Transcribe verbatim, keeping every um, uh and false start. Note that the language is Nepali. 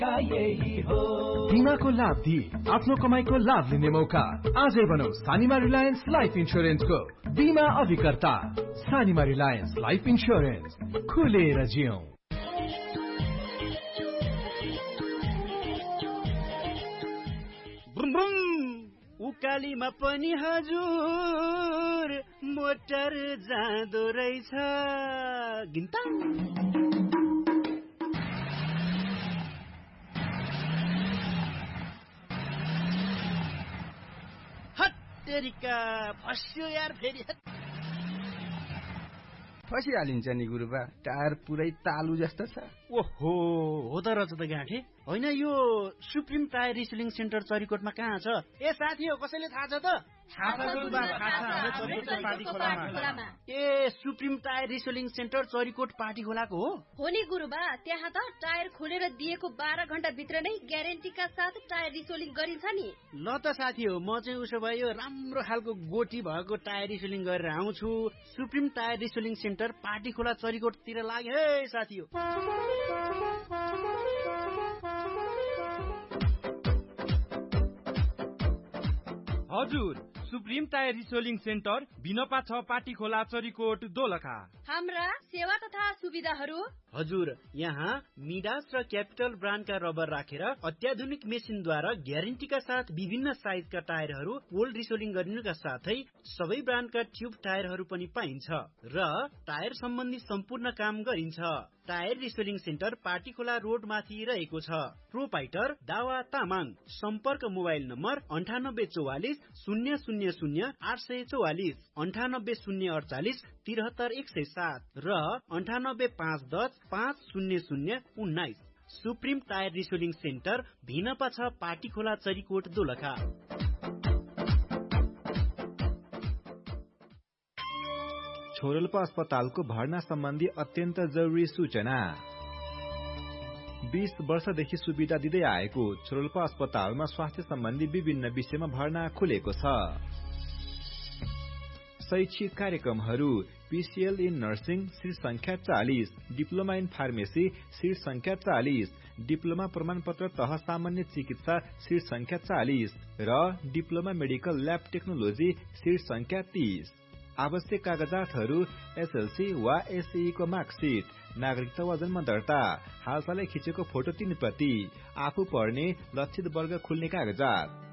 बिमाको लाभ दिई आफ्नो कमाईको लाभ लिने मौका। आजै बनौ सानिमा रिलायन्स लाइफ इन्स्योरेन्सको बिमा अभिकर्ता। सानिमा रिलायन्स लाइफ इन्स्योरेन्स, खुलेर जियौं। उकालीमा पनि हजुर मोटर जाँदो रहेछ। गिन्ता हत्तेरिका फस्यो यार फेरि। फसिहालिन्छ नि गुरुबा, टायर पुरै तालु जस्तो छ। ओहो हो त रहेछ त गाँठे। होइन यो सुप्रिम टायर रिसेलिङ सेन्टर चरिकोटमा कहाँ छ? ए साथी हो, कसैले थाहा छ त? ए supreme tyre रिसेलिङ centre Charikot party खोलाको हो? हो नि गुरुबा, त्यहाँ त टायर खोलेर दिएको बाह्र घण्टा भित्र नै ग्यारेन्टीका साथ टायर रिसेलिङ गरिन्छ नि। ल त साथी हो, म चाहिँ उसो भए यो राम्रो खालको गोटी भएको टायर रिसेलिङ गरेर आउँछु। सुप्रिम टायर रिसेलिङ सेन्टर पार्टी खोला चरिकोटतिर लाग्यो है साथी हो। हजुर, सुप्रिम टायर रिसेलिङ सेन्टर बिनपा छ पाटी खोला चरिकोट दोलखा। हाम्रा सेवा तथा सुविधाहरू हजुर, यहाँ मिडास र क्यापिटल ब्रान्डका रबर राखेर अत्याधुनिक मेसिनद्वारा ग्यारेन्टीका साथ विभिन्न साइजका टायरहरू पोल रिसेलिङ गरिनुका साथै सबै ब्रान्डका ट्युब टायरहरू पनि पाइन्छ र टायर सम्बन्धी सम्पूर्ण काम गरिन्छ। टायर रिसेलिङ सेन्टर पार्टी खोला रोड माथि रहेको छ। प्रोपाइटर दावा तामाङ। सम्पर्क मोबाइल नम्बर अन्ठानब्बे चौवालिस शून्य शून्य शून्य आठ सय चौवालिस, अन्ठानब्बे शून्य अडचालिस तिहत्तर एक सय सात र अन्ठानब्बे पाँच दस पाँच शून्य शून्य उन्नाइस। सुप्रिम टायर रिसेलिङ सेन्टर भिनपा छ पार्टी खोला चरिकोट दोलखा। छोरोल्पा अस्पतालको भर्ना सम्बन्धी अत्यन्त जरुरी सूचना। बीस वर्षदेखि सुविधा दिँदै आएको छोरोल्पा अस्पतालमा स्वास्थ्य सम्बन्धी विभिन्न विषयमा भर्ना खुलेको छ। शैक्षिक कार्यक्रमहरू पीसीएल इन नर्सिङ सीट संख्या चालीस, डिप्लोमा इन फार्मेसी सीट संख्या चालीस, डिप्लोमा प्रमाणपत्र तह सामान्य चिकित्सा सीट संख्या चालीस र diploma medical lab technology seat संख्या तीस। आवश्यक कागजातहरू एसएलसी वा एसई को मार्कसिट, नागरिकता वा जन्म दर्ता, हालसालै खिचेको फोटो तीन प्रति, आफू पढ्ने लक्षित वर्ग खुल्ने कागजात।